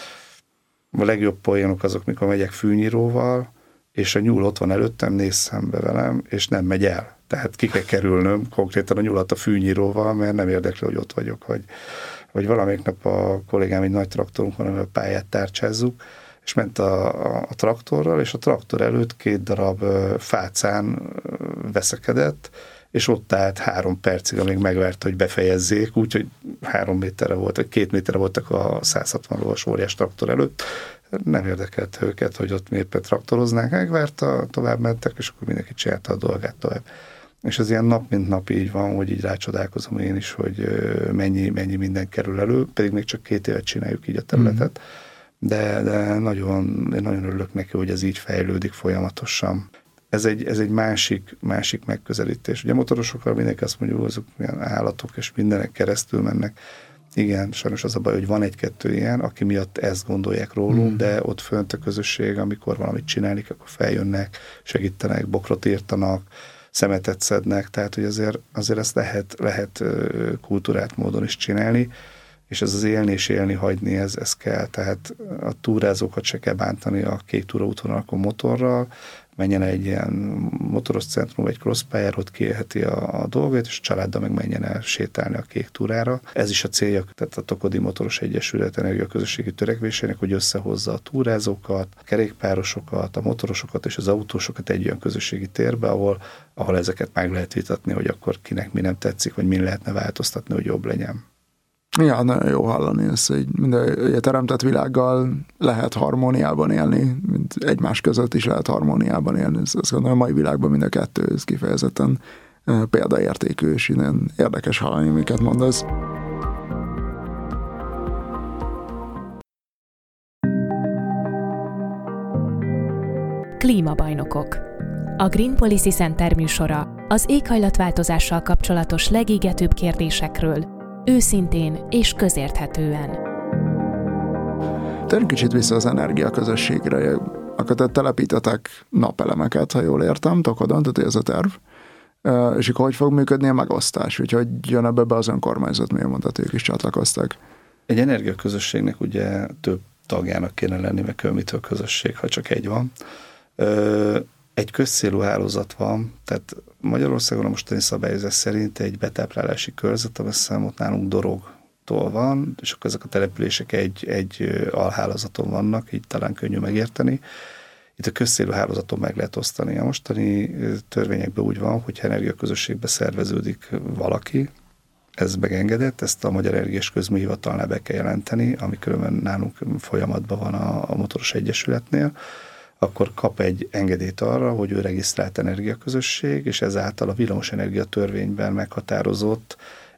a legjobb poénok azok, mikor megyek fűnyíróval, és a nyúl ott van előttem, néz szembe velem, és nem megy el. Tehát ki kell kerülnöm konkrétan a nyulat a fűnyíróval, mert nem érdekli, hogy ott vagyok. Vagy, vagy valamelyik nap a kollégám egy nagy traktorunk van, amivel a pályát tárcsázzuk, és ment a, a, a traktorral, és a traktor előtt két darab fácán veszekedett, és ott állt három percig, amíg megvárta, hogy befejezzék, úgyhogy három méterre volt, vagy két méterre voltak a száz hatvan lovas óriás traktor előtt. Nem érdekelt őket, hogy ott mi éppen traktoroznánk, megvárta, tovább mentek, és akkor mindenki csinálta a dolgát tovább. És ez ilyen nap mint nap így van, hogy így rácsodálkozom én is, hogy mennyi, mennyi minden kerül elő, pedig még csak két évet csináljuk így a területet, mm. de, de nagyon, én nagyon örülök neki, hogy ez így fejlődik folyamatosan. Ez egy, ez egy másik, másik megközelítés. Ugye a motorosokkal mindenki azt mondja, hogy azok milyen állatok, és mindenek keresztül mennek. Igen, sajnos az a baj, hogy van egy-kettő ilyen, aki miatt ezt gondolják rólunk, mm. de ott fönt a közösség, amikor valamit csinálni, akkor feljönnek, segítenek, bokrot írtanak, szemetet szednek, tehát hogy azért, azért ezt lehet, lehet kultúrát módon is csinálni, és ez az élni és élni hagyni, ez, ez kell. Tehát a túrázókat se kell bántani a kék túraútvonalakon motorral, menjen egy ilyen motoros centrum, vagy crosspályára, ott kiélheti a, a dolgait, és a családdal meg menjen el sétálni a kék túrára. Ez is a célja, tehát a Tokodi Motoros Egyesület energiaközösségi törekvésének, hogy összehozza a túrázókat, a kerékpárosokat, a motorosokat és az autósokat egy olyan közösségi térbe, ahol, ahol ezeket meg lehet vitatni, hogy akkor kinek mi nem tetszik, vagy min lehetne változtatni, hogy jobb legyen. Ja, nagyon jó hallani ezt, hogy minden teremtett világgal lehet harmóniában élni, mint egymás között is lehet harmóniában élni. Ezt gondolom, a mai világban mind a kettő, ez kifejezetten példaértékű, és innen érdekes hallani, miket mondasz. Klímabajnokok. A Green Policy Center műsora az éghajlatváltozással kapcsolatos legégetőbb kérdésekről, őszintén és közérthetően. Térjünk kicsit vissza az energiaközösségre. Akkor te telepítetek napelemeket, ha jól értem, Tokodon, tehát ez a terv. És akkor hogy fog működni a megosztás? Úgyhogy jön ebbe be az önkormányzat, miért mondtad, ők is csatlakoztak? Egy energiaközösségnek ugye több tagjának kéne lenni, meg mitől közösség, ha csak egy van. Egy közcélú hálózat van, tehát Magyarországon a mostani szabályozás szerint egy betáplálási körzet, ami számot nálunk Dorogtól van, és akkor ezek a települések egy, egy alhálózaton vannak, így talán könnyű megérteni. Itt a közcélú hálózaton meg lehet osztani. A mostani törvényekben úgy van, hogy energiaközösségbe szerveződik valaki, ez megengedett, ezt a Magyar Energiás Közműhivatalnál be kell jelenteni, ami különben nálunk folyamatban van a, a Motoros Egyesületnél, akkor kap egy engedélyt arra, hogy ő regisztrált energiaközösség, és ezáltal a villamosenergia törvényben meghatározott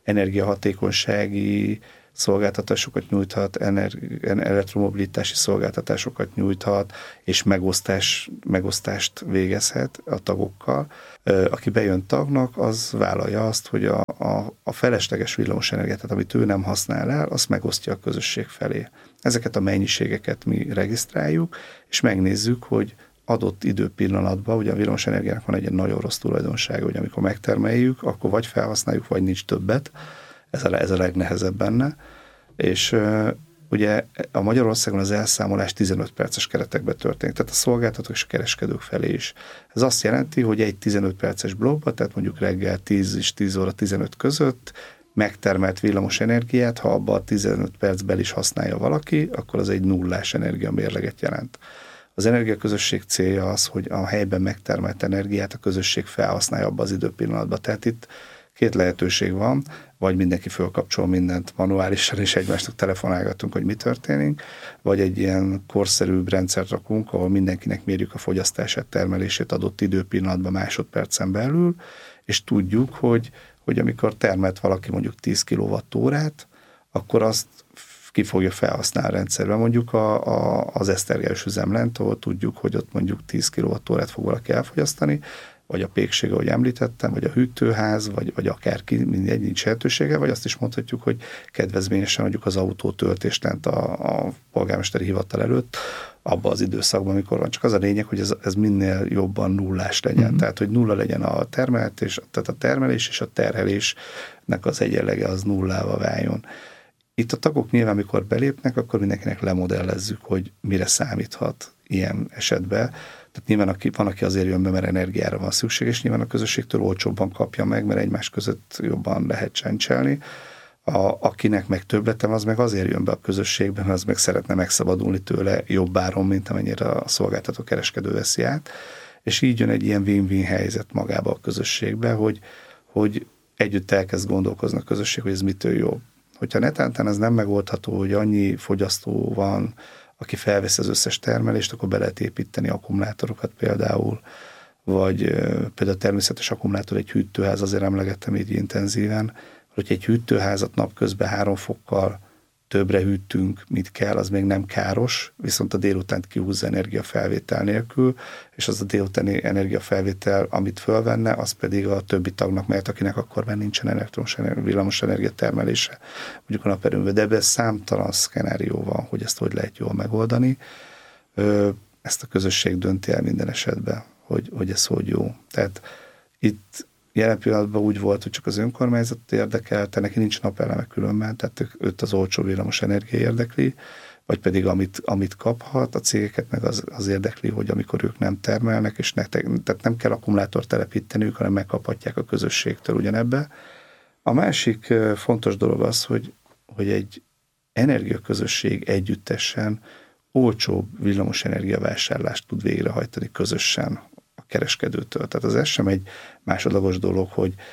energiahatékonysági szolgáltatásokat nyújthat, elektromobilitási szolgáltatásokat nyújthat, és megosztás, megosztást végezhet a tagokkal. Aki bejön tagnak, az vállalja azt, hogy a, a, a felesleges villamosenergiát, tehát amit ő nem használ el, azt megosztja a közösség felé. Ezeket a mennyiségeket mi regisztráljuk, és megnézzük, hogy adott időpillanatban, ugye a villamosenergiának van egy nagyon rossz tulajdonsága, hogy amikor megtermeljük, akkor vagy felhasználjuk, vagy nincs többet. Ez a, ez a legnehezebb benne. És uh, ugye a Magyarországon az elszámolás tizenöt perces keretekben történik, tehát a szolgáltatók és a kereskedők felé is. Ez azt jelenti, hogy egy tizenöt perces blokkban, tehát mondjuk reggel tíz és tíz óra tizenöt között megtermelt villamos energiát, ha abban a tizenöt percben is használja valaki, akkor az egy nullás energiamérleget jelent. Az energiaközösség célja az, hogy a helyben megtermelt energiát a közösség felhasználja abban az időpillanatban. Tehát itt két lehetőség van, vagy mindenki fölkapcsol mindent manuálisan, és egymásnak telefonálgatunk, hogy mi történik, vagy egy ilyen korszerűbb rendszert rakunk, ahol mindenkinek mérjük a fogyasztását, termelését adott időpillanatban másodpercen belül, és tudjuk, hogy, hogy amikor termelt valaki mondjuk tíz kilowattórát, akkor azt ki fogja felhasználni a rendszerben. Mondjuk a, a, az esztergályos üzemlent, ahol tudjuk, hogy ott mondjuk tíz kilowattórát fog valaki elfogyasztani, vagy a pékség, ahogy említettem, vagy a hűtőház, vagy, vagy akárki, mindegy, nincs lehetősége, vagy azt is mondhatjuk, hogy kedvezményesen mondjuk az autótöltést lent a, a polgármesteri hivatal előtt, abban az időszakban, amikor van. Csak az a lényeg, hogy ez, ez minél jobban nullás legyen. Mm-hmm. Tehát, hogy nulla legyen a termelés, tehát a termelés és a terhelésnek az egyenlege az nullával váljon. Itt a tagok nyilván, amikor belépnek, akkor mindenkinek lemodellezzük, hogy mire számíthat ilyen esetben. Tehát nyilván aki, van, aki azért jön be, mert energiára van szükség, és nyilván a közösségtől olcsóbban kapja meg, mert egymás között jobban lehet csencselni. A, akinek meg többletem, az meg azért jön be a közösségbe, mert az meg szeretne megszabadulni tőle jobb áron, mint amennyire a szolgáltató kereskedő veszi át. És így jön egy ilyen win-win helyzet magába a közösségbe, hogy, hogy együtt elkezd gondolkozni a közösség, hogy ez mitől jó. Hogyha netántán ez nem megoldható, hogy annyi fogyasztó van, aki felvesz az összes termelést, akkor be lehet építeni akkumulátorokat például, vagy például természetes akkumulátor, egy hűtőház, azért emlegettem így intenzíven, hogy egy hűtőházat napközben három fokkal többre hűtünk, mit kell, az még nem káros, viszont a délutánt kihúzza energiafelvétel nélkül, és az a délutáni energiafelvétel, amit fölvenne, az pedig a többi tagnak, mert akinek akkor már nincsen elektromos energia, villamos energia termelése, mondjuk a naperőművel, de ebben számtalan szkenárió van, hogy ezt hogy lehet jól megoldani. Ezt a közösség dönti el minden esetben, hogy, hogy ez hogy jó. Tehát itt jelen pillanatban úgy volt, hogy csak az önkormányzat érdekelte, neki nincs napeleme különben, tehát őt az olcsó villamos energia érdekli, vagy pedig amit, amit kaphat, a cégeket meg az, az érdekli, hogy amikor ők nem termelnek, és ne, tehát nem kell akkumulátort telepíteniük, hanem megkaphatják a közösségtől ugyanebbe. A másik fontos dolog az, hogy, hogy egy energiaközösség együttesen olcsóbb villamos energiavásárlást tud végrehajtani közösen a kereskedőtől. Tehát az ez sem egy másodlagos dolog, hogy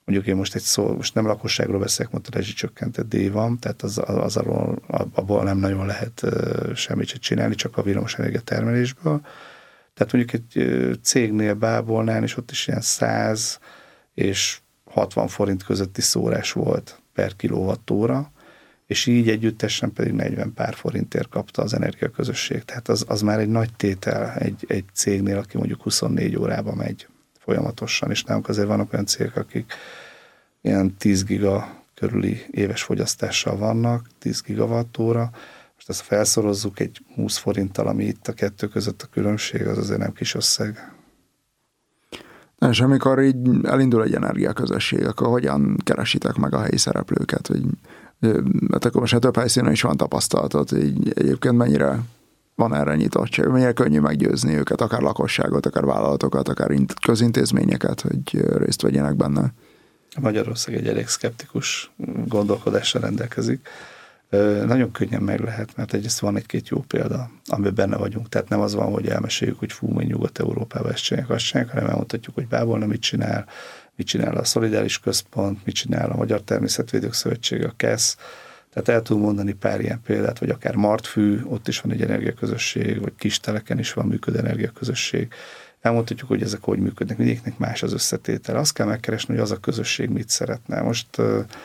mondjuk én most egy szó, most nem lakosságról beszélek, mert a rezsicsökkentett díj van, tehát az, az arról, abból nem nagyon lehet semmit sem csinálni, csak a villamosenergia termelésből. Tehát mondjuk egy cégnél Bábolnál, és ott is ilyen száz és hatvan forint közötti szórás volt per kilowattóra, és így együttesen pedig negyven pár forintért kapta az energiaközösség. Tehát az, az már egy nagy tétel egy, egy cégnél, aki mondjuk huszonnégy órában megy folyamatosan, és nálunk azért vannak olyan cégek, akik ilyen tíz giga körüli éves fogyasztással vannak, tíz gigawattóra. Most ezt felszorozzuk egy húsz forinttal, ami itt a kettő között a különbség, az azért nem kis összeg. És amikor így elindul egy energiaközösség, akkor hogyan keresitek meg a helyi szereplőket? Hogy, hát akkor most több helyszínen is van tapasztalatod, így egyébként mennyire van erre nyitottság, mennyire könnyű meggyőzni őket, akár lakosságot, akár vállalatokat, akár közintézményeket, hogy részt vegyenek benne? Magyarország egy elég szkeptikus gondolkodással rendelkezik. Nagyon könnyen meg lehet, mert egyrészt van egy-két jó példa, amiben benne vagyunk. Tehát nem az van, hogy elmeséljük, hogy fú, mi Nyugat-Európában ezt csinálják, azt csinálják, hanem elmondhatjuk, hogy Bábolna mit csinál, mit csinál a Szolidáris Központ, mit csinál a Magyar Természetvédők Szövetsége, a KESZ. Tehát el tudunk mondani pár ilyen példát, vagy akár Martfű, ott is van egy energiaközösség, vagy Kisteleken is van működő energiaközösség. Elmondhatjuk, hogy ezek hogy működnek, mindegyiknek más az összetétel. Azt kell megkeresni, hogy az a közösség mit szeretne. Most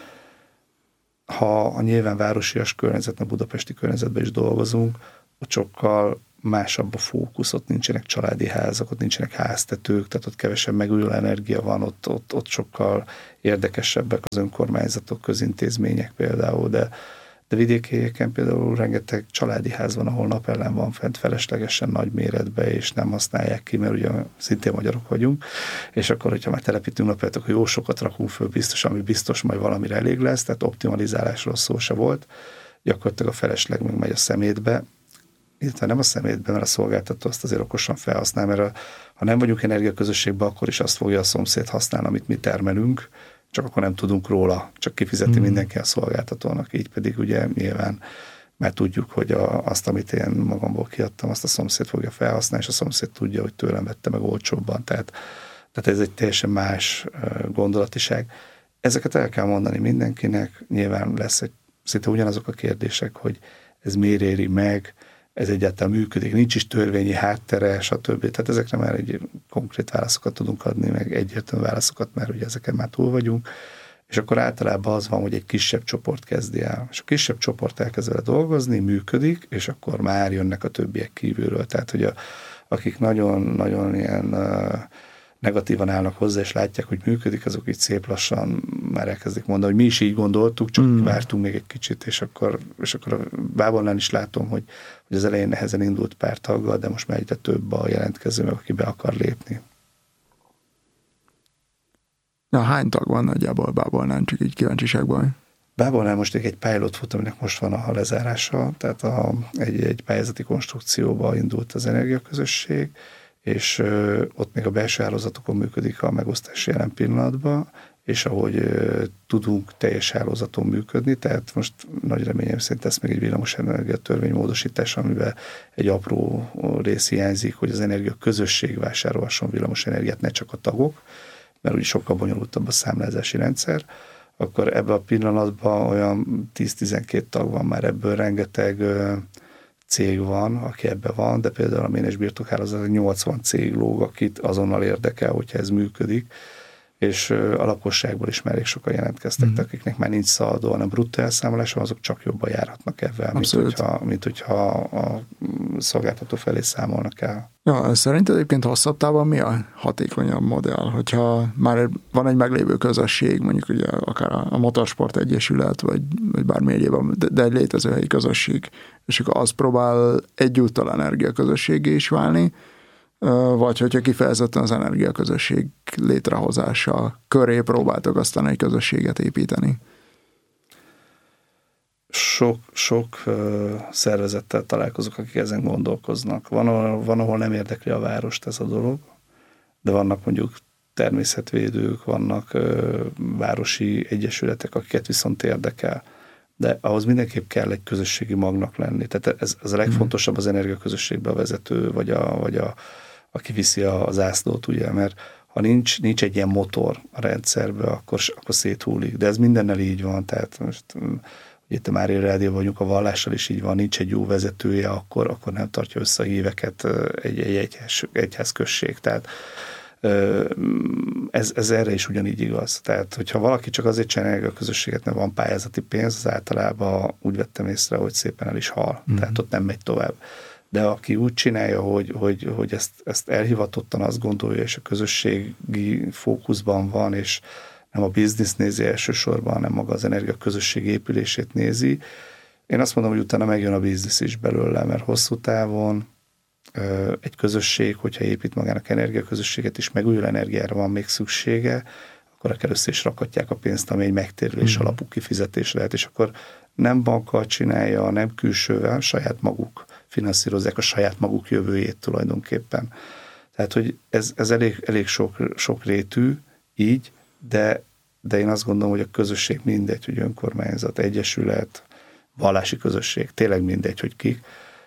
ha a nyilván városias környezetben, budapesti környezetben is dolgozunk, ott sokkal másabb a fókusz, ott nincsenek családi házak, ott nincsenek háztetők, tehát ott kevesebb megújuló energia van, ott, ott, ott sokkal érdekesebbek az önkormányzatok, közintézmények például, de, de vidéki helyeken például rengeteg családi ház van, ahol napellem van fent feleslegesen nagy méretbe, és nem használják ki, mert ugye szintén magyarok vagyunk, és akkor, hogyha már telepítünk napellet, akkor jó sokat rakunk föl biztos, ami biztos majd valamire elég lesz, tehát optimalizálásról szó se volt, gyakorlatilag a felesleg meg megy a szemétbe, illetve nem a szemétbe, mert a szolgáltató azt azért okosan felhasznál, mert a, ha nem vagyunk energiaközösségben, akkor is azt fogja a szomszéd használni, amit mi termelünk, csak akkor nem tudunk róla, csak kifizeti mm. mindenki a szolgáltatónak, így pedig ugye nyilván már tudjuk, hogy a, azt, amit én magamból kiadtam, azt a szomszéd fogja felhasználni, és a szomszéd tudja, hogy tőlem vette meg olcsóbban, tehát, tehát ez egy teljesen más gondolatiság. Ezeket el kell mondani mindenkinek, nyilván lesz egy, szinte ugyanazok a kérdések, hogy ez miért éri meg, ez egyáltalán működik, nincs is törvényi háttere, stb. Tehát ezekre már egy konkrét válaszokat tudunk adni, meg egyértelmű válaszokat, mert ugye ezeken már túl vagyunk, és akkor általában az van, hogy egy kisebb csoport kezdi el. És a kisebb csoport elkezd vele dolgozni, működik, és akkor már jönnek a többiek kívülről. Tehát, hogy a, akik nagyon-nagyon ilyen uh, negatívan állnak hozzá, és látják, hogy működik, azok így szép lassan már elkezdik mondani, hogy mi is így gondoltuk, csak mm. vártunk még egy kicsit, és akkor, és akkor a Bábolnál is látom, hogy, hogy az elején nehezen indult pár taggal, de most már egyre több a jelentkező, meg aki be akar lépni. Na, hány tag van nagyjából Bábolnál, csak így kíváncsiságban? Bábolnál most egy pilot fut, aminek most van a lezárása, tehát a, egy, egy pályázati konstrukcióba indult az energiaközösség, és ö, ott még a belső hálózatokon működik a megosztás jelen pillanatban, és ahogy ö, tudunk teljes hálózaton működni, tehát most nagy reményem szerint lesz még egy villamosenergia törvénymódosítás, amiben egy apró rész hiányzik, hogy az energia közösség vásárolhasson villamosenergiát, ne csak a tagok, mert úgy sokkal bonyolultabb a számlázási rendszer, akkor ebben a pillanatban olyan tíz-tizenkét tag van már, ebből rengeteg ö, cég van, aki ebben van, de például a ménes birtokhálózat nyolcvan cég lóg, akit azonnal érdekel, hogyha ez működik, és a lakosságból is már elég sokan jelentkeztek, mm. akiknek már nincs szaladó, hanem bruttó elszámolása, azok csak jobban járhatnak ebben, mint hogyha, mint hogyha a szolgáltató felé számolnak el. Ja, szerinted egyébként hosszabb távon mi a hatékonyabb modell? Hogyha már van egy meglévő közösség, mondjuk ugye akár a Motorsport Egyesület, vagy, vagy bármi egyébben, de, de egy létező helyi közösség, és akkor az próbál egyúttal energiaközösségé is válni, vagy hogyha kifejezetten az energiaközösség létrehozása köré próbáltok aztán egy közösséget építeni? Sok, sok uh, szervezettel találkozok, akik ezen gondolkoznak. Van ahol, van, ahol nem érdekli a várost ez a dolog, de vannak mondjuk természetvédők, vannak uh, városi egyesületek, akiket viszont érdekel. De ahhoz mindenképp kell egy közösségi magnak lenni. Tehát ez, ez a legfontosabb az energiaközösségbe a vezető, vagy, a, vagy a, aki viszi a, az zászlót, ugye, mert ha nincs, nincs egy ilyen motor a rendszerbe, akkor, akkor széthullik. De ez mindennel így van, tehát most itt a Mária Rádió vagyunk, a vallással is így van, nincs egy jó vezetője, akkor, akkor nem tartja össze a híveket egy, egy egyház, egyházközség. Tehát ez, ez erre is ugyanígy igaz. Tehát, hogyha valaki csak azért csinálja a közösséget, mert van pályázati pénz, az általában úgy vettem észre, hogy szépen el is hal. Mm. Tehát ott nem megy tovább. De aki úgy csinálja, hogy, hogy, hogy ezt, ezt elhivatottan azt gondolja, és a közösségi fókuszban van, és nem a biznisz nézi elsősorban, hanem maga az energia közösség épülését nézi, én azt mondom, hogy utána megjön a biznisz is belőle, mert hosszú távon egy közösség, hogyha épít magának energiaközösséget, és megújuló energiára van még szüksége, akkor először is rakatják a pénzt, ami egy megtérülés mm. alapú kifizetés lehet, és akkor nem bankkal csinálja, nem külsővel, saját maguk finanszírozzák a saját maguk jövőjét tulajdonképpen. Tehát, hogy ez, ez elég, elég sok, sok rétű így, de, de én azt gondolom, hogy a közösség mindegy, hogy önkormányzat, egyesület, vallási közösség, tényleg mindegy, hogy kik.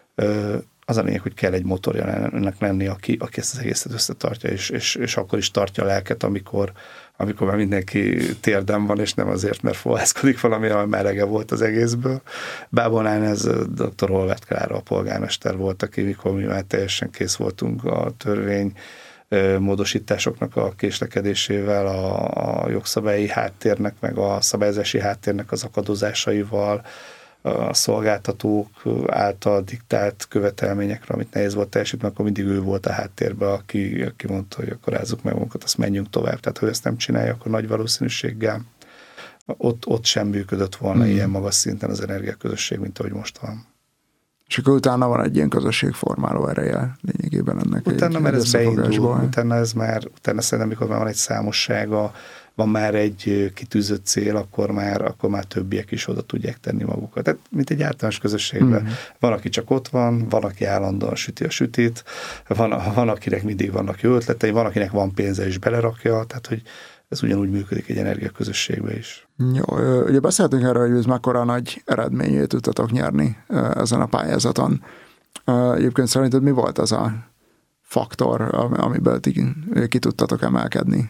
Az a lényeg, hogy kell egy motorja ennek lenni, aki, aki ezt az egészet összetartja, és, és, és akkor is tartja a lelket, amikor, amikor már mindenki térden van, és nem azért, mert fohászkodik valami, ami melege volt az egészből. Bábolnál ez dr. Holváth Klára, a polgármester volt, aki mikor mi már teljesen kész voltunk a törvény módosításoknak a késlekedésével, a, a jogszabályi háttérnek, meg a szabályozási háttérnek az akadozásaival, a szolgáltatók által diktált követelményekre, amit nehéz volt teljesíteni, akkor mindig ő volt a háttérben, aki, aki mondta, hogy akkor rázzuk meg magunkat, azt menjünk tovább. Tehát, ha ezt nem csinálja, akkor nagy valószínűséggel ott, ott sem működött volna mm. ilyen magas szinten az energiaközösség, mint ahogy most van. És akkor utána van egy ilyen közösségformáló ereje lényegében ennek. Utána már ez beindul, utána ez már, utána szerintem, amikor már van egy számossága, van már egy kitűzött cél, akkor már, akkor már többiek is oda tudják tenni magukat. Tehát, mint egy általános közösségben. Mm. Van, aki csak ott van, van, aki állandóan süti a sütit, van, van, akinek mindig vannak jó ötletei, van, akinek van pénze és belerakja, tehát, hogy ez ugyanúgy működik egy energiaközösségben is. Jó, ugye beszéltünk erről, hogy ez mekkora nagy eredményét tudtatok nyerni ezen a pályázaton. Egyébként szerinted mi volt az a faktor, amiből ti ki tudtatok emelkedni?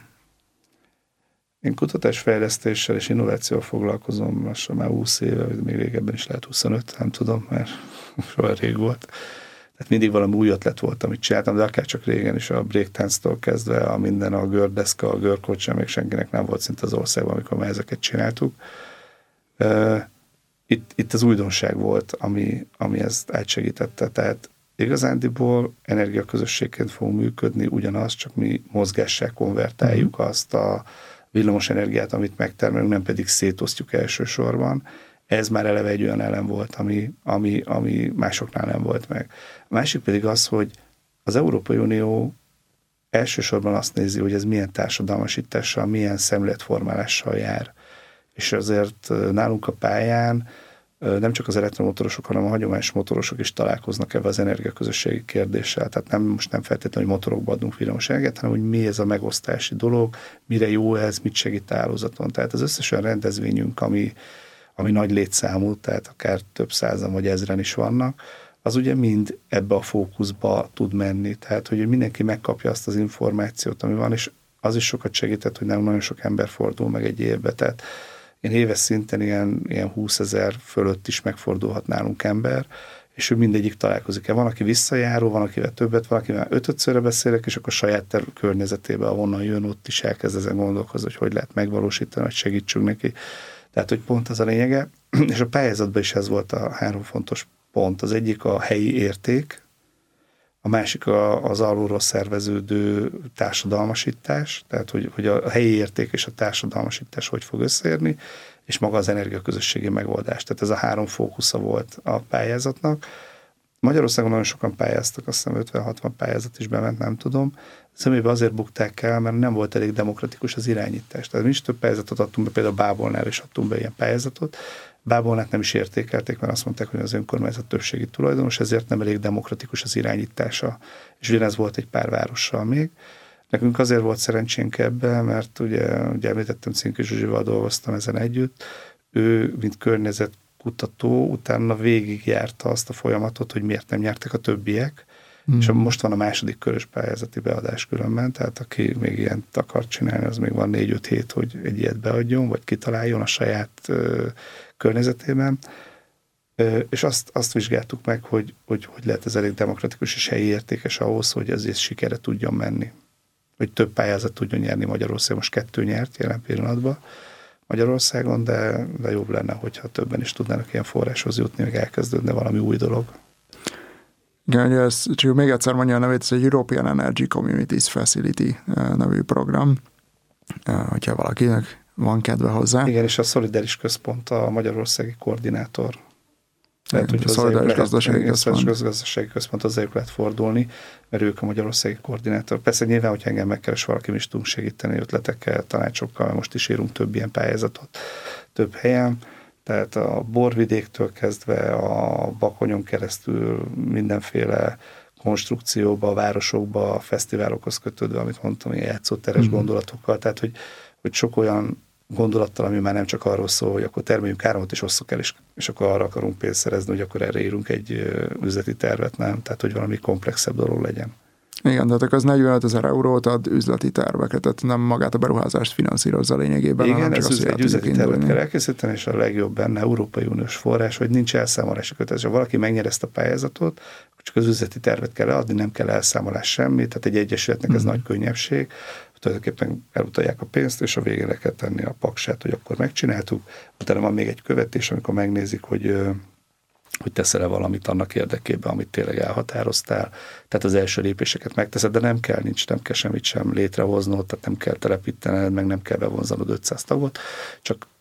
Én kutatásfejlesztéssel és innovációval foglalkozom lassan már húsz éve, vagy még régebben is lehet huszonöt, nem tudom, mert soha rég volt. Tehát mindig valami új ötlet volt, amit csináltam, de akár csak régen is a breakdance-től kezdve, a minden, a gördeszka, a görkocsa, még senkinek nem volt szinte az országban, amikor már ezeket csináltuk. Itt, itt az újdonság volt, ami, ami ezt átsegítette. Tehát igazándiból energiaközösségként fogunk működni, ugyanaz, csak mi mozgássá konvertáljuk mm. azt a villamos energiát, amit megtermelünk, nem pedig szétosztjuk elsősorban. Ez már eleve egy olyan elem volt, ami, ami, ami másoknál nem volt meg. A másik pedig az, hogy az Európai Unió elsősorban azt nézi, hogy ez milyen társadalmasítással, milyen szemléletformálással jár. És azért nálunk a pályán nem csak az elektromotorosok, hanem a hagyományos motorosok is találkoznak ebben az energiaközösségi kérdéssel. Tehát nem, most nem feltétlenül, hogy motorokba adunk villamos energiát, hanem hogy mi ez a megosztási dolog, mire jó ez, mit segít a hálózaton. Tehát az összes olyan rendezvényünk, ami, ami nagy létszámú, tehát akár több százan vagy ezren is vannak, az ugye mind ebbe a fókuszba tud menni. Tehát, hogy mindenki megkapja azt az információt, ami van, és az is sokat segített, hogy nem nagyon sok ember fordul meg egy évbe. Tehát én éves szinten ilyen, ilyen húszezer fölött is megfordulhat nálunk ember, és ő mindegyik találkozik. Van, aki visszajáró, van, akivel többet, van, akivel ötödszörre beszélek, és akkor saját ter- környezetében, ahonnan jön, ott is elkezd ezen gondolkozni, hogy hogy lehet megvalósítani, hogy segítsünk neki. Tehát, hogy pont az a lényege, és a pályázatban is ez volt a három fontos pont. Az egyik a helyi érték, a másik a, az alulról szerveződő társadalmasítás, tehát hogy, hogy a helyi érték és a társadalmasítás hogy fog összeérni, és maga az energiaközösségi megoldás. Tehát ez a három fókusza volt a pályázatnak. Magyarországon nagyon sokan pályáztak, azt hiszem ötven-hatvan pályázat is bement, nem tudom. Személyben azért bukták el, mert nem volt elég demokratikus az irányítás. Tehát mi is több pályázatot adtunk be, például Bábolnál is adtunk be ilyen pályázatot. Bábolnát nem is értékelték, mert azt mondták, hogy az önkormányzat többségi tulajdonos, ezért nem elég demokratikus az irányítása. És ugyanez volt egy pár várossal még. Nekünk azért volt szerencsénk ebben, mert ugye, ugye említettem, Cinki Zsuzsival dolgoztam ezen együtt. Ő, mint környezetkutató, utána végigjárta azt a folyamatot, hogy miért nem nyertek a többiek, Hmm. És most van a második körös pályázati beadás különben, tehát aki még ilyet akar csinálni, az még van négy-öt hét, hogy egy ilyet beadjon, vagy kitaláljon a saját ö, környezetében. Ö, és azt, azt vizsgáltuk meg, hogy, hogy hogy lehet ez elég demokratikus és helyi értékes ahhoz, hogy ez sikere tudjon menni. Hogy több pályázat tudjon nyerni Magyarországon. Most kettő nyert jelen pillanatban Magyarországon, de, de jobb lenne, hogyha többen is tudnának ilyen forráshoz jutni, meg elkezdődne valami új dolog. Igen, ugye ez, csak még egyszer mondja a nevét, ez egy European Energy Communities Facility nevű program, hogyha valakinek van kedve hozzá. Igen, és a Szolidáris Központ a magyarországi koordinátor. Tehát, hogy a Szolidáris Gazdasági Központ. Gazdasági Központ hozzájuk lehet fordulni, mert ők a magyarországi koordinátor. Persze nyilván, hogyha engem megkeres valaki, mi is tudunk segíteni ötletekkel, tanácsokkal, most is írunk több ilyen pályázatot több helyen. Tehát a borvidéktől kezdve a Bakonyon keresztül mindenféle konstrukcióba, a városokba, a fesztiválokhoz kötődve, amit mondtam, ilyen játszóteres mm-hmm. gondolatokkal, tehát hogy, hogy sok olyan gondolattal, ami már nem csak arról szól, hogy akkor termeljünk áramot és osszuk el, és, és akkor arra akarunk pénzt szerezni, hogy akkor erre írunk egy üzleti tervet, nem? Tehát, hogy valami komplexebb dolog legyen. Igen, tehát az negyvenöt ezer eurót ad üzleti terveket, tehát nem magát a beruházást finanszírozza lényegében. Igen, ez az, egy üzleti tervet kell elkészíteni, és a legjobb benne Európai Uniós forrás, hogy nincs elszámolási kötelező. Ha valaki megnyer ezt a pályázatot, csak az üzleti tervet kell leadni, nem kell elszámolás semmi, tehát egy egyesületnek ez mm. nagy könnyebbség. Tulajdonképpen elutalják a pénzt, és a végén le kell tenni a paksát, hogy akkor megcsináltuk. Utána van még egy követés, amikor megnézik, hogy hogy teszel-e valamit annak érdekében, amit tényleg elhatároztál. Tehát az első lépéseket megteszed, de nem kell, nincs, nem kell semmit sem létrehoznod, tehát nem kell telepítened, meg nem kell bevonzanod ötszáz tagot, csak